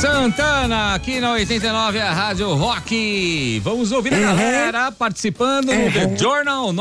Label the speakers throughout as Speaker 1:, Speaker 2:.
Speaker 1: Santana, aqui na 89, a Rádio Rock. Vamos ouvir a galera participando no The Journal,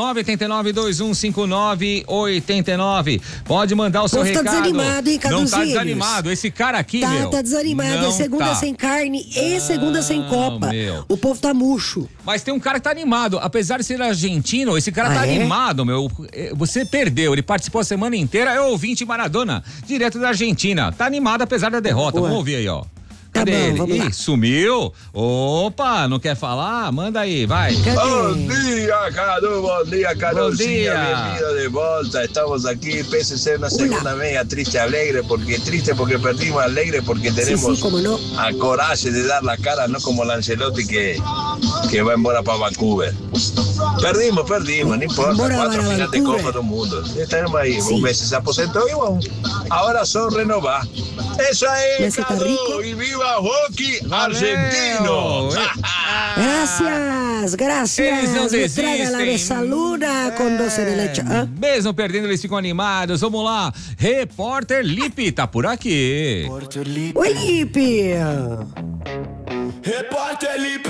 Speaker 1: 989-2159-89. Pode mandar o seu recado.
Speaker 2: Tá desanimado, hein, Caduzinhos?
Speaker 1: Não tá desanimado. Esse cara aqui, meu.
Speaker 2: Tá desanimado. É segunda sem carne e segunda sem copa.
Speaker 1: Meu.
Speaker 2: O povo tá murcho.
Speaker 1: Mas tem um cara que tá animado. Apesar de ser argentino, esse cara tá animado, meu. Você perdeu. Ele participou a semana inteira. É ouvinte Maradona, direto da Argentina. Tá animado apesar da derrota. Vamos ouvir aí, ó. Cadê ele? Ih, sumiu? Opa, não quer falar? Manda aí, vai.
Speaker 3: Bom dia, Cadu, bom dia, Caduzinha, bem-vindo de volta. Estamos aqui, pese ser una segunda media triste alegre porque perdimos, alegre porque tenemos a coraje de dar la cara, no como el Ancelotti que va embora para Vancouver. Perdimos, no importa, 4 finales de Copa do Mundo. Estamos ahí, un mes se aposentó y bueno, ahora son renovar. Eso es, Cadu, y viva Rocky argentino.
Speaker 2: Gracias.
Speaker 1: Eles não
Speaker 2: Me
Speaker 1: desistem.
Speaker 2: traga la dessaluna com doce de leite.
Speaker 1: Mesmo perdendo, eles ficam animados. Vamos lá. Repórter Lipe tá por aqui.
Speaker 2: Oi, Lipe.
Speaker 4: Repórter Lipe.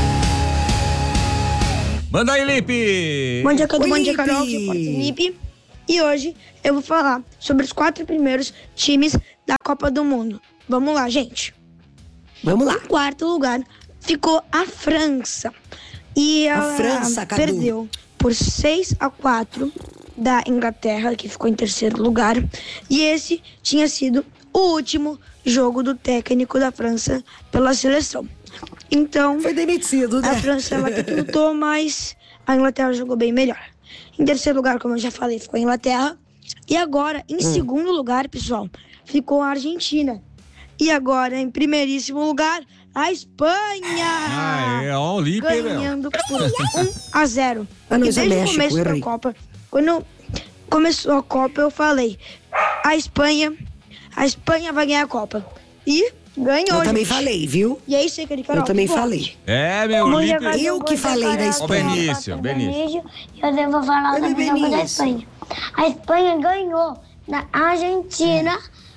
Speaker 1: Manda aí, Lipe.
Speaker 5: Bom dia, Cadu. Bom dia,
Speaker 2: Lipe.
Speaker 5: Carol. Repórter Lipe. E hoje eu vou falar sobre os 4 primeiros times da Copa do Mundo. Vamos lá, gente.
Speaker 2: Vamos lá.
Speaker 5: Em quarto lugar ficou a França. E ela perdeu por 6-4 da Inglaterra, que ficou em terceiro lugar. E esse tinha sido o último jogo do técnico da França pela seleção. Então,
Speaker 2: foi demitido, né?
Speaker 5: A França ela que lutou, mas a Inglaterra jogou bem melhor. Em terceiro lugar, como eu já falei, ficou a Inglaterra. E agora, em segundo lugar, pessoal, ficou a Argentina. E agora, em primeiríssimo lugar, a Espanha.
Speaker 1: Ó, o Lipe,
Speaker 5: ganhando por 1-0.
Speaker 2: Ah, não,
Speaker 5: e desde o começo da Copa, quando começou a Copa, eu falei, a Espanha vai ganhar a Copa. E ganhou.
Speaker 2: Eu também falei, viu?
Speaker 5: E é isso aí, Carol.
Speaker 2: Eu também falei.
Speaker 1: Meu Lipe.
Speaker 2: Eu que falei da Espanha.
Speaker 1: Benício.
Speaker 6: Eu devo falar da jogo da Espanha. A Espanha ganhou da Argentina.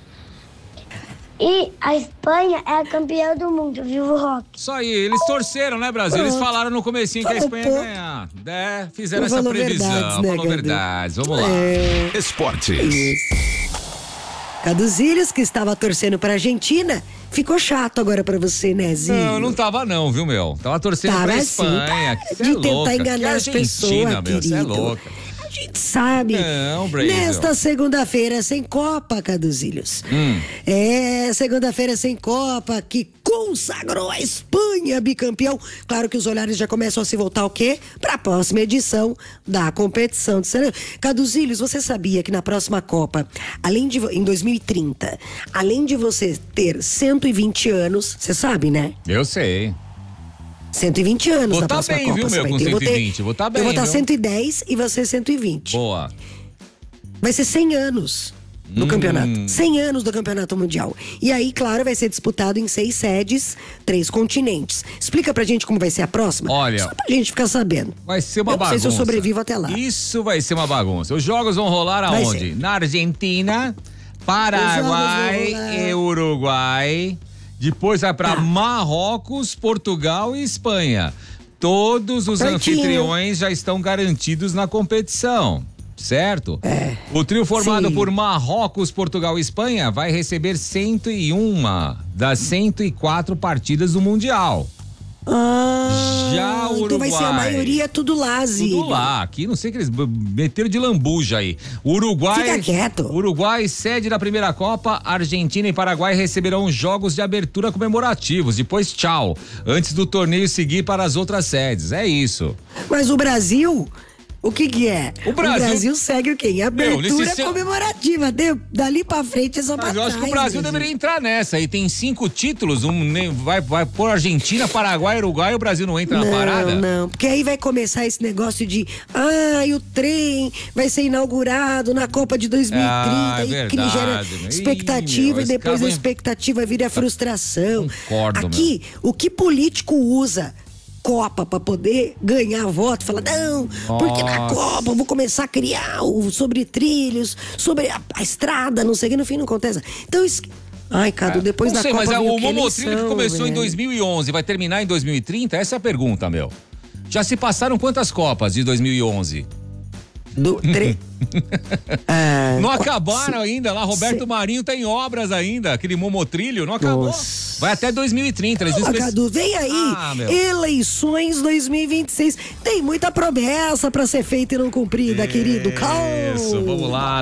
Speaker 6: E a Espanha é a campeã do mundo, viu, Rock?
Speaker 1: Isso aí, eles torceram, né, Brasil? Eles falaram no comecinho que a Espanha ia ganhar. Fizeram essa previsão. Falou verdade. Vamos lá.
Speaker 4: Esportes.
Speaker 2: Caduzilhos, que estava torcendo pra Argentina, ficou chato agora pra você, né, Zinho?
Speaker 1: Não tava não, viu, meu? Tava torcendo pra Espanha.
Speaker 2: De tentar enganar as pessoas,
Speaker 1: meu,
Speaker 2: querido.
Speaker 1: você é louca.
Speaker 2: A gente sabe.
Speaker 1: Não, Brasil.
Speaker 2: Nesta segunda-feira sem Copa, Caduzilhos. Segunda-feira sem Copa, que consagrou a Espanha bicampeão. Claro que os olhares já começam a se voltar o quê? Para a próxima edição da competição. Caduzilhos, você sabia que na próxima Copa, em 2030, além de você ter 120 anos, você sabe, né?
Speaker 1: Eu sei.
Speaker 2: 120 anos na próxima Copa.
Speaker 1: Vou estar bem, viu, meu, com 120. Vou estar bem,
Speaker 2: eu vou estar 110 e você 120.
Speaker 1: Boa.
Speaker 2: Vai ser 100 anos do campeonato. 100 anos do campeonato mundial. E aí, claro, vai ser disputado em 6 sedes, 3 continentes. Explica pra gente como vai ser a próxima?
Speaker 1: Olha,
Speaker 2: só pra gente ficar sabendo.
Speaker 1: Vai ser uma bagunça.
Speaker 2: Não sei se eu sobrevivo até lá.
Speaker 1: Isso vai ser uma bagunça. Os jogos vão rolar aonde? Na Argentina, Paraguai e Uruguai. Depois vai para Marrocos, Portugal e Espanha. Todos os anfitriões já estão garantidos na competição, certo? O trio formado por Marrocos, Portugal e Espanha vai receber 101 das 104 partidas do Mundial. Já o Uruguai.
Speaker 2: Então vai ser a maioria tudo lá, Zico.
Speaker 1: Tudo lá. Aqui não sei que eles meteram de lambuja aí. Uruguai.
Speaker 2: Fica quieto.
Speaker 1: Uruguai, sede da primeira Copa. Argentina e Paraguai receberão jogos de abertura comemorativos. Depois, tchau. Antes do torneio seguir para as outras sedes. É isso.
Speaker 2: Mas o Brasil. O que é?
Speaker 1: O Brasil
Speaker 2: segue o quê? Abertura comemorativa. Dali pra frente é só pra trás.
Speaker 1: Mas eu acho que o Brasil deveria entrar nessa. E tem 5 títulos. Vai pôr Argentina, Paraguai, Uruguai. O Brasil não entra na parada?
Speaker 2: Não. Porque aí vai começar esse negócio de e o trem vai ser inaugurado na Copa de 2030. E que gera expectativa. E depois a expectativa vira frustração.
Speaker 1: Concordo,
Speaker 2: aqui, o que político usa Copa para poder ganhar voto, fala, não, porque na Copa eu vou começar a criar sobre trilhos, sobre a estrada, não sei o que, no fim não acontece. Então, Ai, Cadu, depois da Copa
Speaker 1: mas
Speaker 2: veio
Speaker 1: o
Speaker 2: que
Speaker 1: Momotrilho que
Speaker 2: eleição,
Speaker 1: começou em
Speaker 2: velho.
Speaker 1: 2011, vai terminar em 2030? Essa é a pergunta, meu. Já se passaram quantas Copas de 2011? Não acabaram ainda lá, Roberto Marinho tá em obras ainda, aquele Momotrilho, não acabou.
Speaker 2: Nossa.
Speaker 1: Vai até 2030.
Speaker 2: Cadu, vem aí, eleições 2026, tem muita promessa pra ser feita e não cumprida, querido.
Speaker 1: Isso, vamos lá,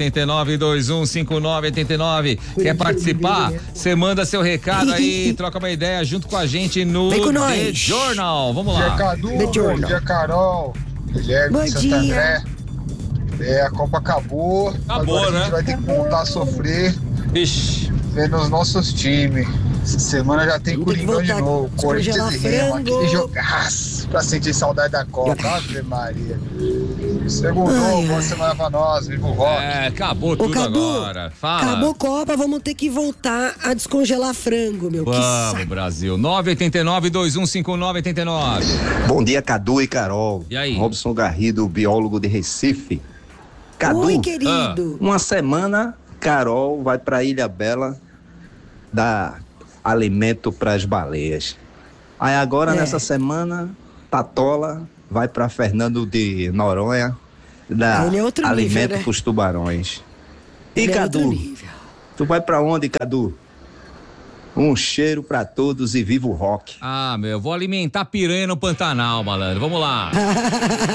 Speaker 1: 989-215989. Quer participar? Você manda seu recado aí, troca uma ideia junto com a gente no The Journal. Vamos lá.
Speaker 7: Bom dia, Cadu. Bom dia, Carol. Guilherme de Santo André. A Copa acabou. Agora a gente vai ter que voltar a sofrer. Vendo os nossos times. Essa semana já tem Coringão de novo. Corinthians e Remo. Aquele jogaço pra sentir saudade da Copa. Ave Maria. Segundo, boa semana pra nós. Viva o rock.
Speaker 1: Acabou tudo agora. Fala.
Speaker 2: Acabou Copa, vamos ter que voltar a descongelar frango, meu.
Speaker 1: Vamos, Brasil. 989-215989.
Speaker 8: Bom dia, Cadu e Carol.
Speaker 1: E aí?
Speaker 8: Robson Garrido, biólogo de Recife. Cadu,
Speaker 2: oi, querido.
Speaker 8: Uma semana, Carol vai pra Ilha Bela dar alimento pras baleias. Aí agora, nessa semana, Tatola vai pra Fernando de Noronha dar alimento pros tubarões. E Cadu, tu vai pra onde, Cadu? Um cheiro pra todos e viva o rock.
Speaker 1: Eu vou alimentar piranha no Pantanal, malandro. Vamos lá.